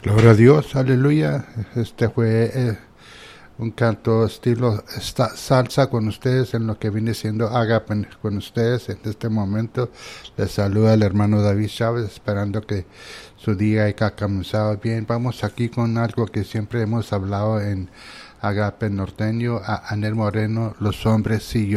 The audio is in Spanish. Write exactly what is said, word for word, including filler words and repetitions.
Gloria a Dios, aleluya. Este fue eh, un canto estilo esta, salsa con ustedes en lo que viene siendo Agape con ustedes en este momento. Les saluda el hermano David Chávez, esperando que su día haya comenzado bien. Vamos aquí con algo que siempre hemos hablado en Agape Norteño, a Anel Moreno, Los Hombres y Yo.